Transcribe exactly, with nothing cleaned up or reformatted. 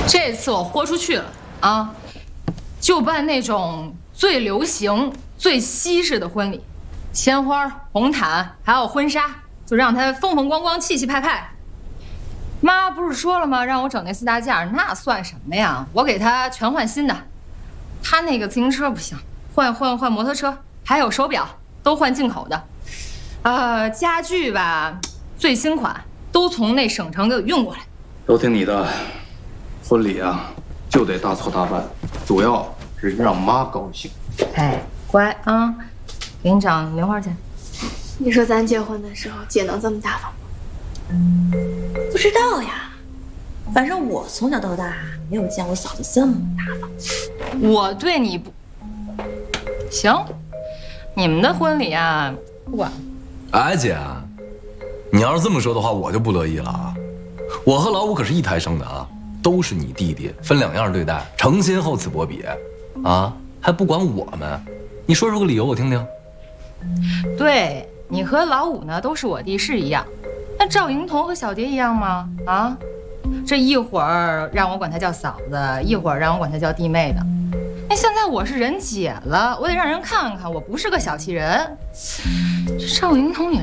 这次我豁出去了啊，就办那种最流行、最西式的婚礼，鲜花、红毯，还有婚纱，就让他风风光光、气气派派。妈不是说了吗？让我整那四大件，那算什么呀？我给他全换新的。他那个自行车不行，换换换摩托车，还有手表都换进口的。呃，家具吧，最新款，都从那省城给我运过来。 都听你的，婚礼啊就得大操大办，主要是让妈高兴。 哎，乖啊，给你涨零花钱。 你说咱结婚的时候，姐能这么大方吗？ 不知道呀，反正我从小到大没有见我嫂子这么大方。 我对你不行，你们的婚礼啊，不管。 哎，姐，你要是这么说的话，我就不乐意了啊！我和老五可是一胎生的啊，都是你弟弟，分两样对待，成亲厚此薄彼，啊，还不管我们？你说出个理由我听听。 对，你和老五呢都是我弟是一样，那赵莹彤和小蝶一样吗？啊，这一会儿让我管她叫嫂子，一会儿让我管她叫弟妹的。哎，现在我是人姐了，我得让人看看我不是个小气人。这赵莹彤也